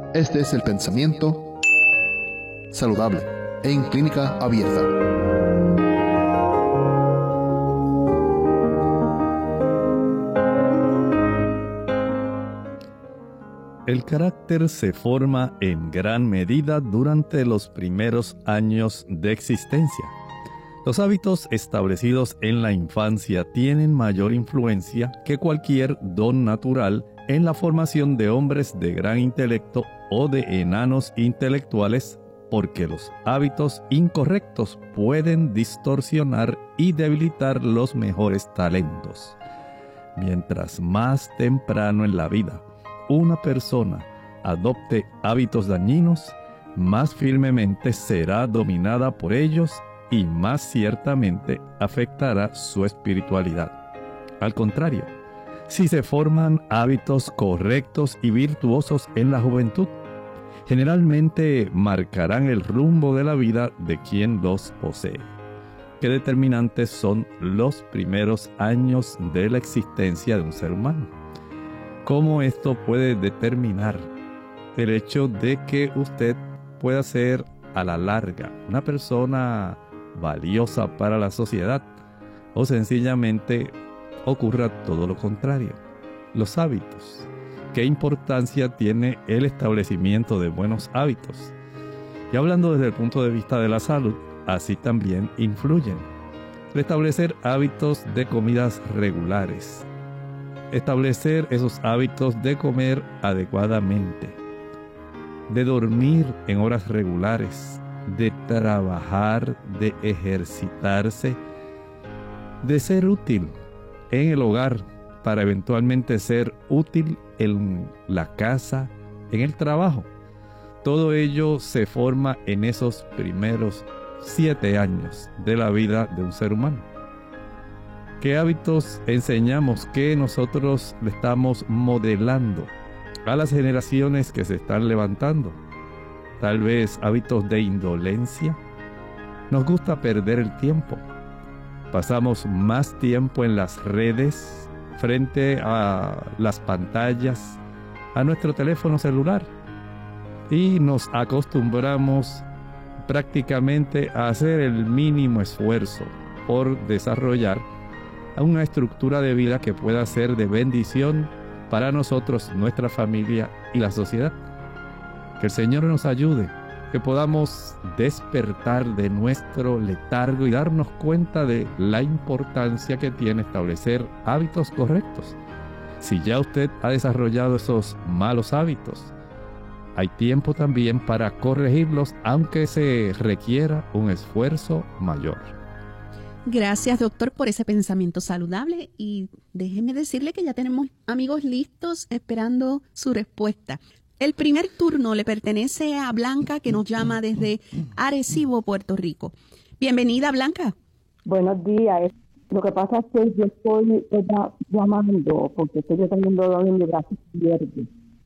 Este es el pensamiento saludable en Clínica Abierta. El carácter se forma en gran medida durante los primeros años de existencia. Los hábitos establecidos en la infancia tienen mayor influencia que cualquier don natural en la formación de hombres de gran intelecto o de enanos intelectuales, porque los hábitos incorrectos pueden distorsionar y debilitar los mejores talentos. Mientras más temprano en la vida una persona adopte hábitos dañinos, más firmemente será dominada por ellos y más ciertamente afectará su espiritualidad. Al contrario, si se forman hábitos correctos y virtuosos en la juventud, generalmente marcarán el rumbo de la vida de quien los posee. Qué determinantes son los primeros años de la existencia de un ser humano. ¿Cómo esto puede determinar el hecho de que usted pueda ser a la larga una persona valiosa para la sociedad, o sencillamente ocurra todo lo contrario? Los hábitos. ¿Qué importancia tiene el establecimiento de buenos hábitos? Y hablando desde el punto de vista de la salud, así también influyen. Establecer hábitos de comidas regulares. Establecer esos hábitos de comer adecuadamente, de dormir en horas regulares, de trabajar, de ejercitarse, de ser útil en el hogar para eventualmente ser útil en la casa, en el trabajo. Todo ello se forma en esos primeros 7 años de la vida de un ser humano. ¿Qué hábitos enseñamos que nosotros le estamos modelando a las generaciones que se están levantando? Tal vez hábitos de indolencia. Nos gusta perder el tiempo. Pasamos más tiempo en las redes, frente a las pantallas, a nuestro teléfono celular. Y nos acostumbramos prácticamente a hacer el mínimo esfuerzo por desarrollar una estructura de vida que pueda ser de bendición para nosotros, nuestra familia y la sociedad. Que el Señor nos ayude, que podamos despertar de nuestro letargo y darnos cuenta de la importancia que tiene establecer hábitos correctos. Si ya usted ha desarrollado esos malos hábitos, hay tiempo también para corregirlos, aunque se requiera un esfuerzo mayor. Gracias, doctor, por ese pensamiento saludable, y déjeme decirle que ya tenemos amigos listos esperando su respuesta. El primer turno le pertenece a Blanca, que nos llama desde Arecibo, Puerto Rico. Bienvenida, Blanca. Buenos días. Lo que pasa es que yo estoy llamando porque estoy teniendo un dolor en mi brazo izquierdo.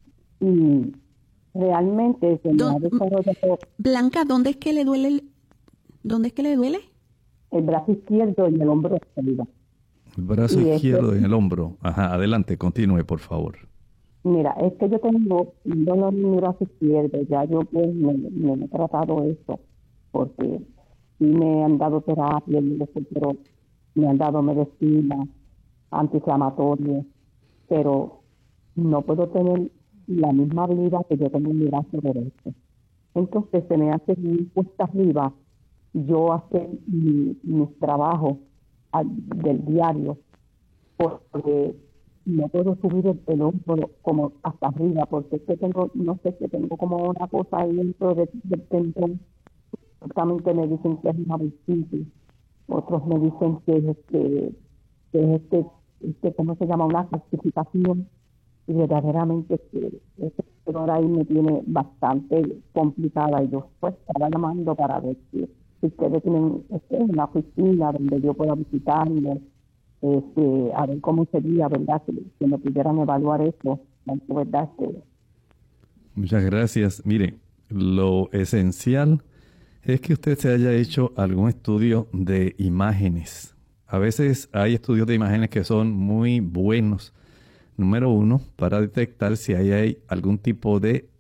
Y realmente se me ha desarrollado... Blanca, ¿dónde es que le duele? ¿Dónde es que le duele? El brazo izquierdo y el hombro arriba. El brazo izquierdo y el hombro. Ajá, adelante, continúe, por favor. Mira, es que yo tengo un dolor en mi brazo izquierdo. Ya yo pues me he tratado eso, porque sí me han dado terapia, pero me han dado medicina antiinflamatoria, pero no puedo tener la misma habilidad que yo tengo en mi brazo derecho. Entonces se me hace muy cuesta arriba yo hacer mis trabajos del diario, porque no puedo subir el hombro como hasta arriba, porque es que tengo, no sé, que tengo como una cosa ahí dentro del tendón. Exactamente me dicen que es una bursitis, otros me dicen que es ¿cómo se llama? Una calcificación, y verdaderamente que ese dolor ahí me tiene bastante complicada, y yo pues estaba llamando para ver si ustedes tienen una oficina donde yo pueda visitarme, a ver cómo sería, ¿verdad? Que me pudieran evaluar eso, ¿verdad? Muchas gracias. Mire, lo esencial es que usted se haya hecho algún estudio de imágenes. A veces hay estudios de imágenes que son muy buenos. Número 1, para detectar si hay algún tipo de